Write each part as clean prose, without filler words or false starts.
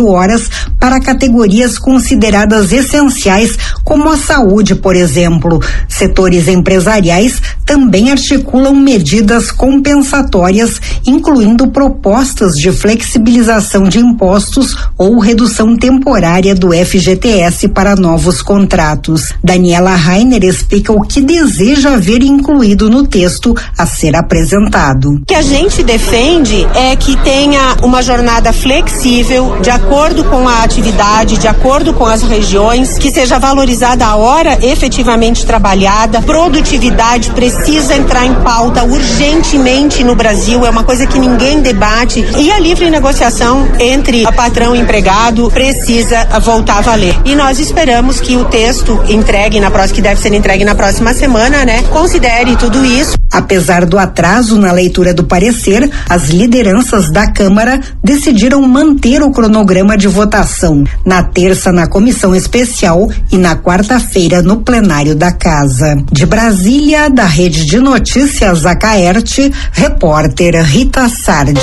24 horas para categorias consideradas essenciais, como a saúde, por exemplo. Setores empresariais também articulam medidas compensatórias, incluindo propostas de flexibilização de impostos ou redução temporária do FGTS para novos contratos. Daniela Rainer explica o que deseja ver incluído no texto a ser apresentado. O que a gente defende é que tenha uma jornada flexível, de acordo com a atividade, de acordo com as regiões, que seja valorizada a hora efetivamente trabalhada. Produtividade precisa entrar em pauta urgentemente no Brasil, é uma coisa que ninguém debate, e a livre negociação entre patrão e empregado precisa voltar a valer. E nós esperamos que o texto que deve ser entregue na próxima semana, considere tudo isso. Apesar do atraso na leitura do parecer, as lideranças da Câmara decidiram manter o cronograma de votação, na terça na comissão especial e na quarta-feira no plenário da Casa. De Brasília, da Rede de Notícias Acaerte, repórter Rita Sardi.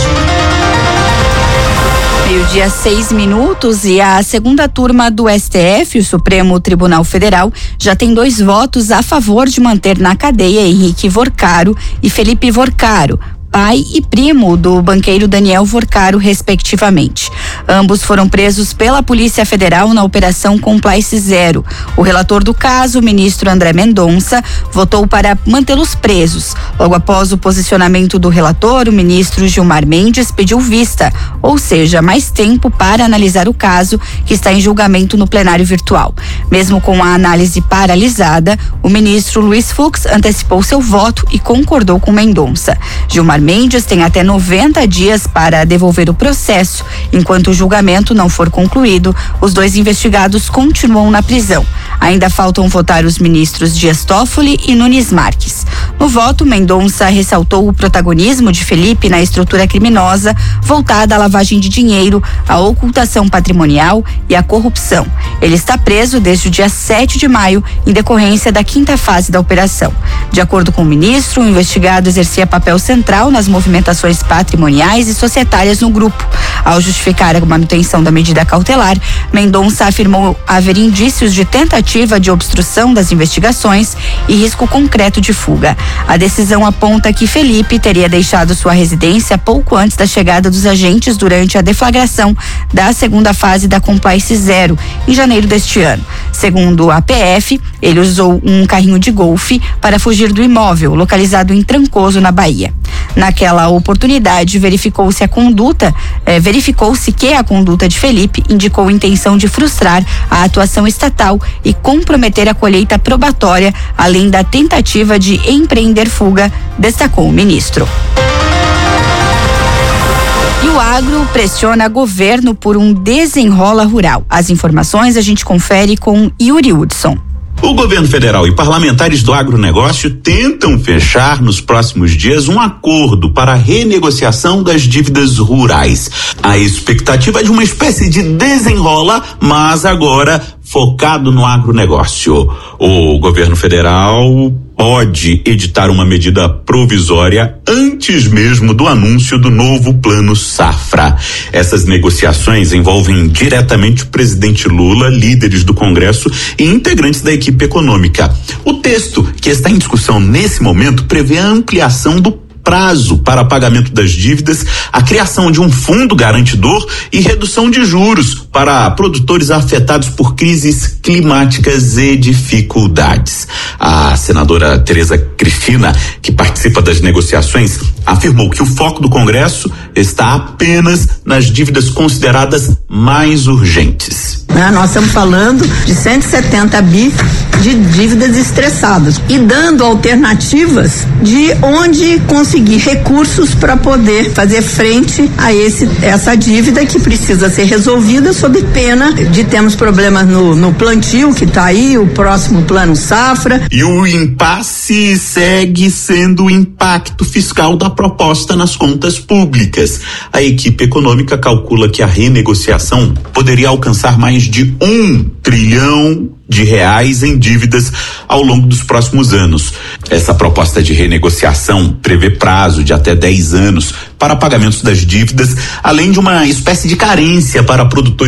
Meio-dia, 6 minutos, e a segunda turma do STF, o Supremo Tribunal Federal, já tem 2 votos a favor de manter na cadeia Henrique Vorcaro e Felipe Vorcaro, pai e primo do banqueiro Daniel Vorcaro, respectivamente. Ambos foram presos pela Polícia Federal na Operação Compliance Zero. O relator do caso, o ministro André Mendonça, votou para mantê-los presos. Logo após o posicionamento do relator, o ministro Gilmar Mendes pediu vista, ou seja, mais tempo para analisar o caso, que está em julgamento no plenário virtual. Mesmo com a análise paralisada, o ministro Luiz Fux antecipou seu voto e concordou com Mendonça. Gilmar Mendes tem até 90 dias para devolver o processo. Enquanto o julgamento não for concluído, os 2 investigados continuam na prisão. Ainda faltam votar os ministros Dias Toffoli e Nunes Marques. No voto, Mendonça ressaltou o protagonismo de Felipe na estrutura criminosa voltada à lavagem de dinheiro, à ocultação patrimonial e à corrupção. Ele está preso desde o dia 7 de maio, em decorrência da 5ª fase da operação. De acordo com o ministro, o investigado exercia papel central nas movimentações patrimoniais e societárias no grupo. Ao justificar a manutenção da medida cautelar, Mendonça afirmou haver indícios de tentativa de obstrução das investigações e risco concreto de fuga. A decisão aponta que Felipe teria deixado sua residência pouco antes da chegada dos agentes durante a deflagração da segunda fase da Compliance Zero, em janeiro deste ano. Segundo a PF, ele usou um carrinho de golfe para fugir do imóvel, localizado em Trancoso, na Bahia. Naquela oportunidade, verificou-se que a conduta de Felipe indicou intenção de frustrar a atuação estatal e comprometer a colheita probatória, além da tentativa de empreender fuga, destacou o ministro. E o agro pressiona governo por um desenrola rural. As informações a gente confere com Yuri Hudson. O governo federal e parlamentares do agronegócio tentam fechar nos próximos dias um acordo para a renegociação das dívidas rurais. A expectativa é de uma espécie de desenrola, mas agora focado no agronegócio. O governo federal pode editar uma medida provisória antes mesmo do anúncio do novo Plano Safra. Essas negociações envolvem diretamente o presidente Lula, líderes do Congresso e integrantes da equipe econômica. O texto que está em discussão nesse momento prevê a ampliação do prazo para pagamento das dívidas, a criação de um fundo garantidor e redução de juros para produtores afetados por crises climáticas e dificuldades. A senadora Tereza Cristina, que participa das negociações, afirmou que o foco do Congresso está apenas nas dívidas consideradas mais urgentes. Nós estamos falando de 170 bi de dívidas estressadas e dando alternativas de onde conseguir recursos para poder fazer frente a essa dívida que precisa ser resolvida sob pena de termos problemas no plantio que está aí, o próximo Plano Safra. E o impasse segue sendo o impacto fiscal da proposta nas contas públicas. A equipe econômica calcula que a renegociação poderia alcançar mais de R$1 trilhão em dívidas ao longo dos próximos anos. Essa proposta de renegociação prevê prazo de até 10 anos para pagamentos das dívidas, além de uma espécie de carência para produtores